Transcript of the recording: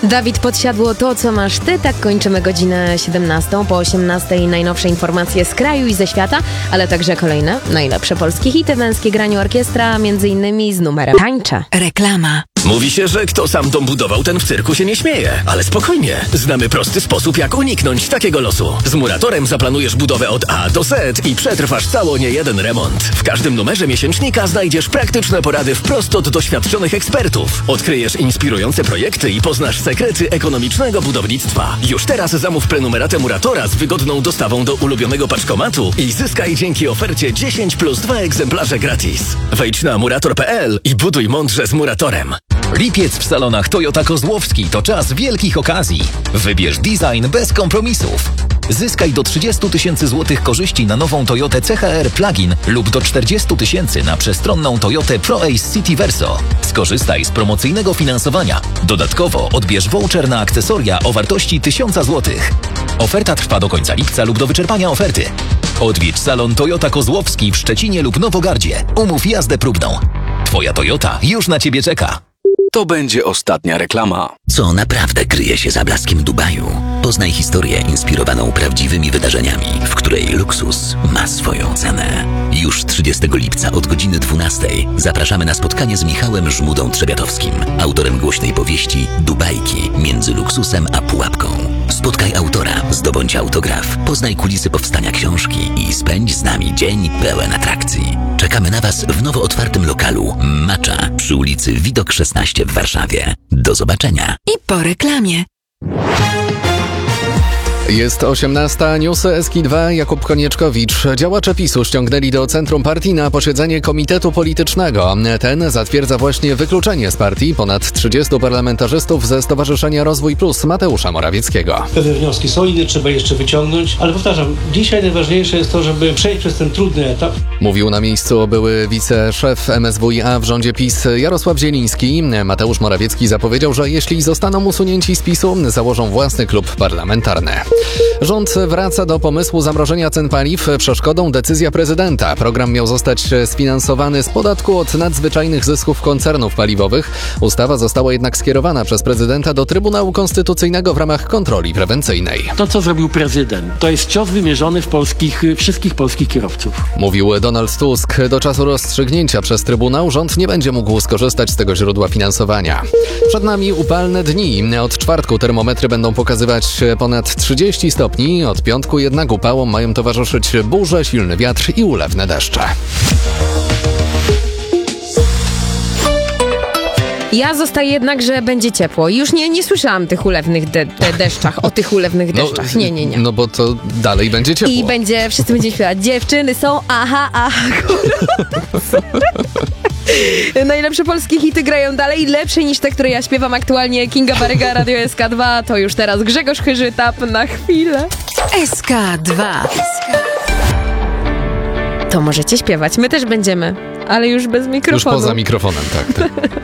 Dawid Podsiadło, to co masz ty, tak kończymy godzinę 17. Po 18 najnowsze informacje z kraju i ze świata, ale także kolejne najlepsze polskie hity, męskie granie orkiestra, między innymi z numerem Tańczę. Reklama. Mówi się, że kto sam dom budował, ten w cyrku się nie śmieje. Ale spokojnie, znamy prosty sposób, jak uniknąć takiego losu. Z Muratorem zaplanujesz budowę od A do Z i przetrwasz cało niejeden remont. W każdym numerze miesięcznika znajdziesz praktyczne porady wprost od doświadczonych ekspertów. Odkryjesz inspirujące projekty i poznasz sekrety ekonomicznego budownictwa. Już teraz zamów prenumeratę Muratora z wygodną dostawą do ulubionego paczkomatu i zyskaj dzięki ofercie 10 plus 2 egzemplarze gratis. Wejdź na murator.pl i buduj mądrze z Muratorem. Lipiec w salonach Toyota Kozłowski to czas wielkich okazji. Wybierz design bez kompromisów. Zyskaj do 30 000 złotych korzyści na nową Toyotę CHR Plug-in lub do 40 000 na przestronną Toyotę ProAce City Verso. Skorzystaj z promocyjnego finansowania. Dodatkowo odbierz voucher na akcesoria o wartości 1000 złotych. Oferta trwa do końca lipca lub do wyczerpania oferty. Odwiedź salon Toyota Kozłowski w Szczecinie lub Nowogardzie. Umów jazdę próbną. Twoja Toyota już na Ciebie czeka. To będzie ostatnia reklama. Co naprawdę kryje się za blaskiem Dubaju? Poznaj historię inspirowaną prawdziwymi wydarzeniami, w której luksus ma swoją cenę. Już 30 lipca od godziny 12 zapraszamy na spotkanie z Michałem Żmudą-Trzebiatowskim, autorem głośnej powieści Dubajki między luksusem a pułapką. Spotkaj autora, zdobądź autograf, poznaj kulisy powstania książki i spędź z nami dzień pełen atrakcji. Czekamy na Was w nowo otwartym lokalu Macza przy ulicy Widok 16 w Warszawie. Do zobaczenia. I po reklamie. Jest 18. Newsy SK2. Jakub Konieczkowicz. Działacze PiS-u ściągnęli do centrum partii na posiedzenie komitetu politycznego. Ten zatwierdza właśnie wykluczenie z partii ponad 30 parlamentarzystów ze Stowarzyszenia Rozwój Plus Mateusza Morawieckiego. Pewne wnioski są, inne trzeba jeszcze wyciągnąć, ale powtarzam, dzisiaj najważniejsze jest to, żeby przejść przez ten trudny etap. Mówił na miejscu były wiceszef MSWiA w rządzie PiS Jarosław Zieliński. Mateusz Morawiecki zapowiedział, że jeśli zostaną usunięci z PiS-u, założą własny klub parlamentarny. Rząd wraca do pomysłu zamrożenia cen paliw. Przeszkodą decyzja prezydenta. Program miał zostać sfinansowany z podatku od nadzwyczajnych zysków koncernów paliwowych. Ustawa została jednak skierowana przez prezydenta do Trybunału Konstytucyjnego w ramach kontroli prewencyjnej. To, co zrobił prezydent, to jest cios wymierzony w wszystkich polskich kierowców. Mówił Donald Tusk. Do czasu rozstrzygnięcia przez Trybunał rząd nie będzie mógł skorzystać z tego źródła finansowania. Przed nami upalne dni. Od czwartku termometry będą pokazywać ponad 30 stopni. Od piątku jednak upałom mają towarzyszyć burze, silny wiatr i ulewne deszcze. Ja zostaję jednak, że będzie ciepło. Już nie słyszałam tych ulewnych deszczach, o tych ulewnych deszczach. Nie. No bo to dalej będzie ciepło. I wszyscy będziemy śpiewać. Dziewczyny są, aha, Najlepsze polskie hity grają dalej, lepsze niż te, które ja śpiewam aktualnie. Kinga Baryga, Radio SK2. To już teraz Grzegorz Chyży, Tap na chwilę. SK2. To możecie śpiewać, my też będziemy, ale już bez mikrofonu. Już poza mikrofonem, tak.